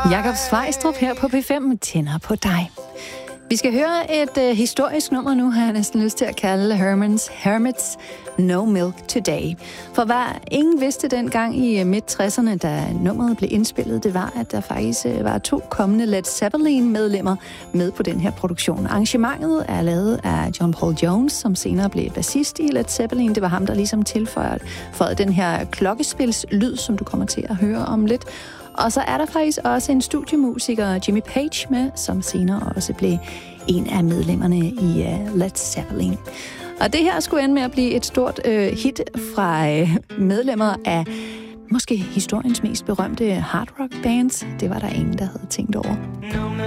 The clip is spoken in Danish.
Jakob Svejstrup her på P5 tænder på dig. Vi skal høre et historisk nummer nu, har jeg næsten lyst til at kalde Hermits No Milk Today. For hvad ingen vidste dengang i midt-60'erne, da nummeret blev indspillet, det var, at der faktisk var 2 kommende Led Zeppelin-medlemmer med på den her produktion. Arrangementet er lavet af John Paul Jones, som senere blev bassist i Led Zeppelin. Det var ham, der ligesom tilføjede den her klokkespilslyd, som du kommer til at høre om lidt. Og så er der faktisk også en studiemusiker, Jimmy Page, med, som senere også blev en af medlemmerne i Led Zeppelin. Og det her skulle ende med at blive et stort hit fra medlemmer af måske historiens mest berømte hard rock bands. Det var der ingen, der havde tænkt over.